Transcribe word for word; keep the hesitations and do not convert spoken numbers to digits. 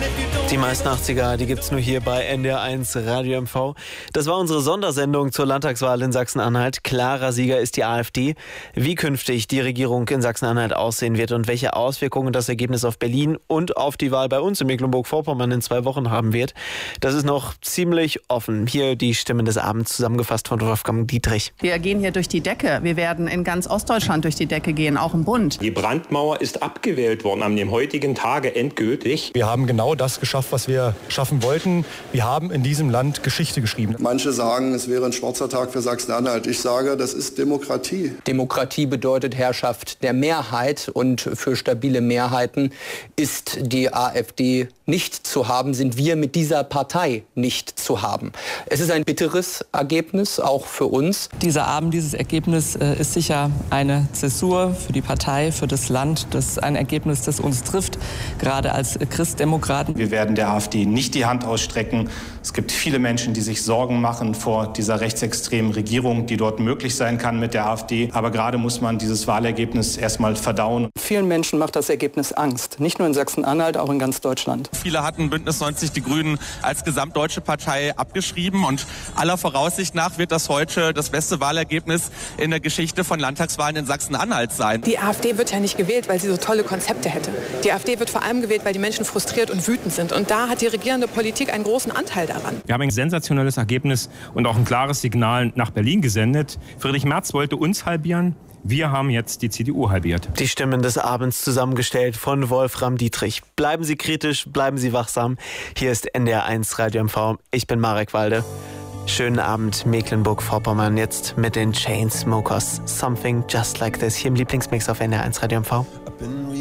Die meisten achtziger, die gibt's nur hier bei N D R eins Radio M V. Das war unsere Sondersendung zur Landtagswahl in Sachsen-Anhalt. Klarer Sieger ist die AfD. Wie künftig die Regierung in Sachsen-Anhalt aussehen wird und welche Auswirkungen das Ergebnis auf Berlin und auf die Wahl bei uns in Mecklenburg-Vorpommern in zwei Wochen haben wird, das ist noch ziemlich offen. Hier die Stimmen des Abends zusammengefasst von Wolfgang Dietrich. Wir gehen hier durch die Decke. Wir werden in ganz Ostdeutschland durch die Decke gehen, auch im Bund. Die Brandmauer ist abgewählt worden an dem heutigen Tage endgültig. Wir haben genau das geschafft, was wir schaffen wollten. Wir haben in diesem Land Geschichte geschrieben. Manche sagen, es wäre ein schwarzer Tag für Sachsen-Anhalt. Ich sage, das ist Demokratie. Demokratie bedeutet Herrschaft der Mehrheit und für stabile Mehrheiten ist die AfD nicht zu haben, sind wir mit dieser Partei nicht zu haben. Es ist ein bitteres Ergebnis, auch für uns. Dieser Abend, dieses Ergebnis äh, ist sicher eine Zäsur für die Partei, für das Land. Das ist ein Ergebnis, das uns trifft, gerade als Christdemokraten. Wir werden der AfD nicht die Hand ausstrecken. Es gibt viele Menschen, die sich Sorgen machen vor dieser rechtsextremen Regierung, die dort möglich sein kann mit der AfD. Aber gerade muss man dieses Wahlergebnis erstmal verdauen. Vielen Menschen macht das Ergebnis Angst. Nicht nur in Sachsen-Anhalt, auch in ganz Deutschland. Viele hatten Bündnis neunzig Die Grünen als gesamtdeutsche Partei abgeschrieben. Und aller Voraussicht nach wird das heute das beste Wahlergebnis in der Geschichte von Landtagswahlen in Sachsen-Anhalt sein. Die AfD wird ja nicht gewählt, weil sie so tolle Konzepte hätte. Die AfD wird vor allem gewählt, weil die Menschen frustriert und wütend sind. Und da hat die regierende Politik einen großen Anteil daran. Wir haben ein sensationelles Ergebnis und auch ein klares Signal nach Berlin gesendet. Friedrich Merz wollte uns halbieren. Wir haben jetzt die C D U halbiert. Die Stimmen des Abends zusammengestellt von Wolfram Dietrich. Bleiben Sie kritisch, bleiben Sie wachsam. Hier ist N D R eins Radio M V. Ich bin Marek Walde. Schönen Abend, Mecklenburg-Vorpommern. Jetzt mit den Chainsmokers. Something Just Like This. Hier im Lieblingsmix auf N D R eins Radio M V.